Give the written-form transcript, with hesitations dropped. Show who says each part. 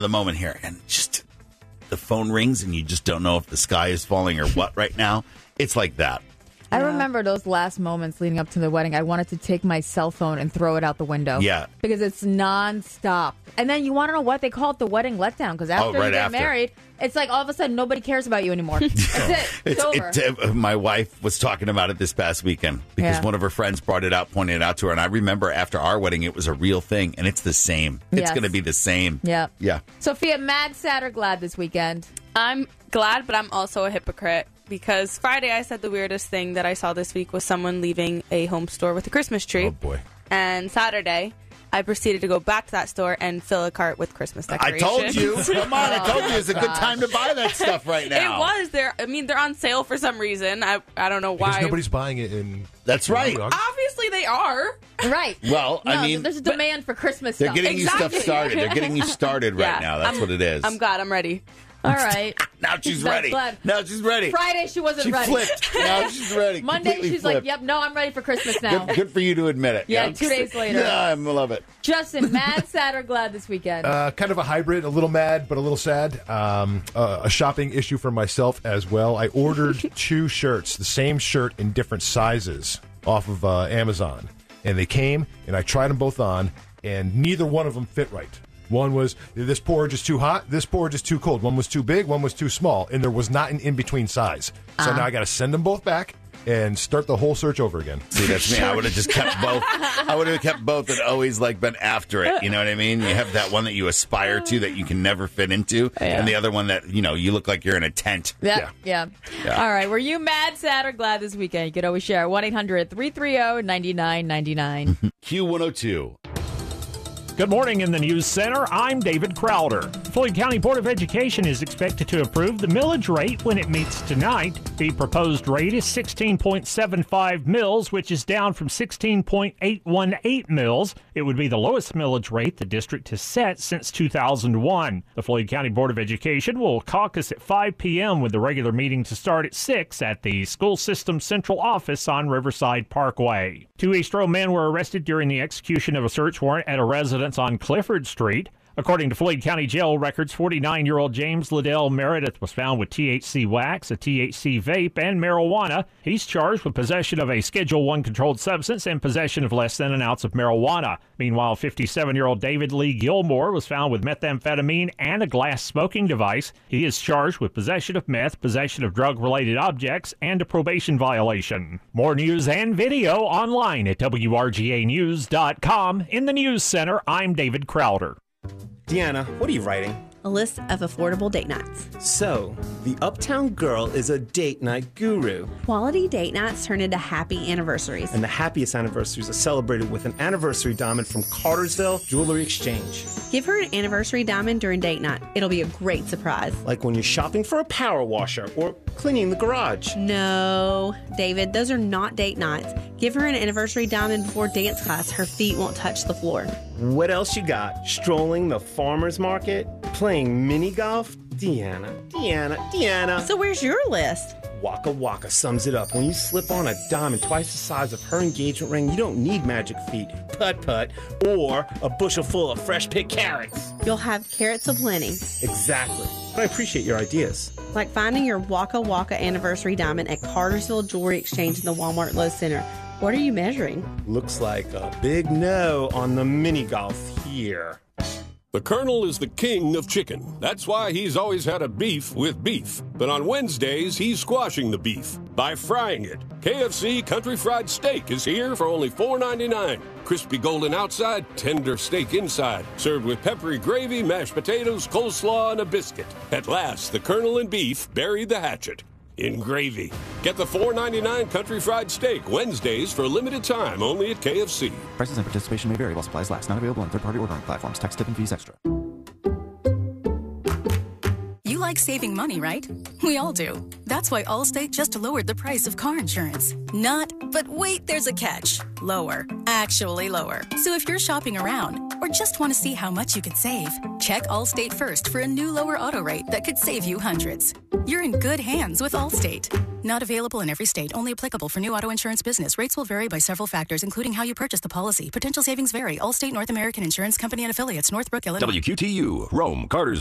Speaker 1: the moment here, and just the phone rings, and you just don't know if the sky is falling or what right now. It's like that.
Speaker 2: I remember those last moments leading up to the wedding. I wanted to take my cell phone and throw it out the window.
Speaker 1: Yeah.
Speaker 2: Because it's nonstop. And then you want to know what? They call it the wedding letdown. Because after you get married, it's like all of a sudden nobody cares about you anymore. That's it. It's over.
Speaker 1: My wife was talking about it this past weekend because one of her friends brought it out, pointed it out to her. And I remember after our wedding, it was a real thing. And it's the same. It's going to be the same.
Speaker 2: Yeah.
Speaker 1: Yeah.
Speaker 2: Sophia, mad, sad, or glad this weekend?
Speaker 3: I'm glad, but I'm also a hypocrite. Because Friday I said the weirdest thing that I saw this week was someone leaving a home store with a Christmas tree.
Speaker 1: Oh, boy.
Speaker 3: And Saturday, I proceeded to go back to that store and fill a cart with Christmas decorations.
Speaker 1: I told you. Come on. I told you it's a good time to buy that stuff right now.
Speaker 3: It was. They're on sale for some reason. I don't know why.
Speaker 4: Because nobody's buying it in...
Speaker 1: That's right.
Speaker 3: Obviously they are.
Speaker 2: Right.
Speaker 1: Well,
Speaker 2: no,
Speaker 1: I mean...
Speaker 2: there's a demand for Christmas
Speaker 1: they're
Speaker 2: stuff.
Speaker 1: Getting you stuff started. They're getting you started right now. That's what it is.
Speaker 3: I'm glad. I'm ready.
Speaker 2: All right.
Speaker 1: Now she's ready. Now she's ready.
Speaker 2: Friday she wasn't ready.
Speaker 1: She flipped. Now she's ready.
Speaker 2: Monday
Speaker 1: Completely
Speaker 2: she's
Speaker 1: flipped.
Speaker 2: like, yep, no, I'm ready for Christmas now.
Speaker 1: Good for you to admit it.
Speaker 2: Yeah, 2 days later.
Speaker 1: Yeah, I love it.
Speaker 2: Justin, mad, sad, or glad this weekend?
Speaker 4: Kind of a hybrid, a little mad, but a little sad. A shopping issue for myself as well. I ordered 2 shirts, the same shirt in different sizes off of Amazon. And they came, and I tried them both on, and neither one of them fit right. One was, this porridge is too hot, this porridge is too cold. One was too big, one was too small, and there was not an in-between size. So now I got to send them both back and start the whole search over again.
Speaker 1: See, that's me. I would have just kept both. I would have kept both and always been after it. You know what I mean? You have that one that you aspire to that you can never fit into, and the other one that, you look like you're in a tent.
Speaker 2: Yeah. All right. Were you mad, sad, or glad this weekend? You could always share 1-800-330-9999.
Speaker 1: Q102.
Speaker 5: Good morning in the News Center. I'm David Crowder. Floyd County Board of Education is expected to approve the millage rate when it meets tonight. The proposed rate is 16.75 mils, which is down from 16.818 mils. It would be the lowest millage rate the district has set since 2001. The Floyd County Board of Education will caucus at 5 p.m. with the regular meeting to start at 6 at the school system central office on Riverside Parkway. 2 East Row men were arrested during the execution of a search warrant at a residence on Clifford Street. According to Floyd County Jail records, 49-year-old James Liddell Meredith was found with THC wax, a THC vape, and marijuana. He's charged with possession of a Schedule I controlled substance and possession of less than an ounce of marijuana. Meanwhile, 57-year-old David Lee Gilmore was found with methamphetamine and a glass smoking device. He is charged with possession of meth, possession of drug-related objects, and a probation violation. More news and video online at WRGAnews.com. In the News Center, I'm David Crowder.
Speaker 6: Deanna, what are you writing?
Speaker 7: A list of affordable date nights.
Speaker 6: So, the Uptown Girl is a date night guru.
Speaker 7: Quality date nights turn into happy anniversaries.
Speaker 6: And the happiest anniversaries are celebrated with an anniversary diamond from Cartersville Jewelry Exchange.
Speaker 7: Give her an anniversary diamond during date night. It'll be a great surprise.
Speaker 6: Like when you're shopping for a power washer or cleaning the garage.
Speaker 7: No, David, those are not date nights. Give her an anniversary diamond before dance class. Her feet won't touch the floor.
Speaker 6: What else you got? Strolling the farmer's market? Playing mini golf? Deanna.
Speaker 7: So where's your list?
Speaker 6: Waka Waka sums it up. When you slip on a diamond twice the size of her engagement ring, you don't need magic feet, putt-putt, or a bushel full of fresh picked carrots.
Speaker 7: You'll have carrots aplenty.
Speaker 6: Exactly. But I appreciate your ideas.
Speaker 7: Like finding your Waka Waka anniversary diamond at Cartersville Jewelry Exchange in the Walmart Lowe's Center. What are you measuring?
Speaker 6: Looks like a big no on the mini golf here.
Speaker 8: The Colonel is the king of chicken. That's why he's always had a beef with beef. But on Wednesdays, he's squashing the beef by frying it. KFC Country Fried Steak is here for only $4.99. Crispy golden outside, tender steak inside. Served with peppery gravy, mashed potatoes, coleslaw, and a biscuit. At last, the Colonel and beef buried the hatchet in gravy. Get the $4.99 Country Fried Steak Wednesdays for a limited time only at KFC.
Speaker 9: Prices and participation may vary while supplies last. Not available on third-party ordering platforms. Tax, tip, and fees extra.
Speaker 10: You like saving money, right? We all do. That's why Allstate just lowered the price of car insurance. Not, but wait, there's a catch. Lower. Actually lower. So if you're shopping around, or just want to see how much you could save, check Allstate first for a new lower auto rate that could save you hundreds. You're in good hands with Allstate. Not available in every state. Only applicable for new auto insurance business. Rates will vary by several factors, including how you purchase the policy. Potential savings vary. Allstate North American Insurance Company and affiliates. Northbrook, Illinois.
Speaker 11: WQTU, Rome, Carter's